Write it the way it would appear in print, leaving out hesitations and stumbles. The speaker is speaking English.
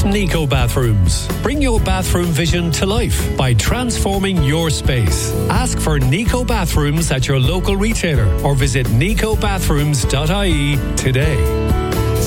Nico Bathrooms. Bring your bathroom vision to life by transforming your space. Ask for Nico Bathrooms at your local retailer or visit nicobathrooms.ie today.